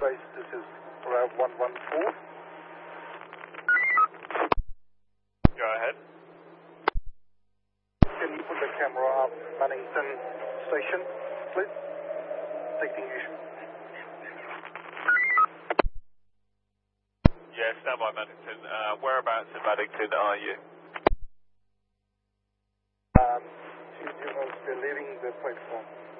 base, this is route 114. Go ahead. Can you put the camera up Maddington Station, please? Taking you. Yeah, stand by Maddington. Whereabouts in Maddington are you? 20, still leaving the platform.